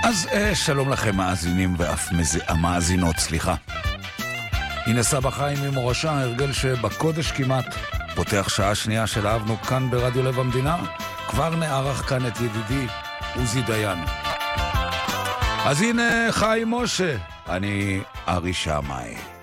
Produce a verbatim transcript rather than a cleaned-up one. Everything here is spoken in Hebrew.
אז אה, שלום לכם מאזינים ואף מז... המאזינות, סליחה. הנה סבא חיים ממורשה, הרגל שבקודש כמעט פותח שעה שנייה של אהבנו כאן ברדיו לב המדינה. כבר נערך כאן את ידידי עוזי דיין. אז הנה חיים משה, אני ארי שמאי.